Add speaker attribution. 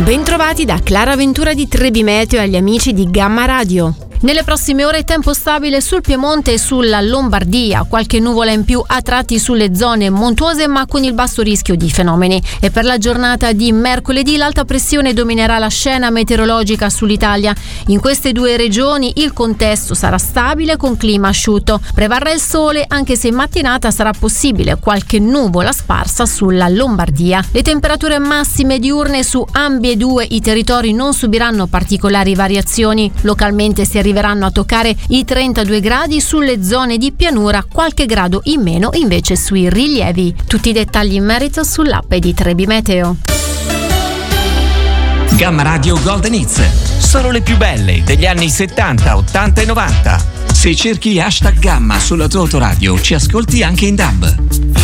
Speaker 1: Bentrovati da Clara Ventura di Trebi Meteo e agli amici di Gamma Radio. Nelle prossime ore tempo stabile sul Piemonte e sulla Lombardia, qualche nuvola in più a tratti sulle zone montuose ma con il basso rischio di fenomeni. E per la giornata di mercoledì l'alta pressione dominerà la scena meteorologica sull'Italia. In queste due regioni il contesto sarà stabile con clima asciutto. Prevarrà il sole anche se in mattinata sarà possibile qualche nuvola sparsa sulla Lombardia. Le temperature massime diurne su ambedue i territori non subiranno particolari variazioni. Localmente si arriveranno a toccare i 32 gradi sulle zone di pianura, qualche grado in meno invece sui rilievi. Tutti i dettagli in merito sull'app di Trebi Meteo.
Speaker 2: Gamma Radio Golden Hits, solo le più belle degli anni 70, 80 e 90. Se cerchi #Gamma sulla tua autoradio ci ascolti anche in DAB.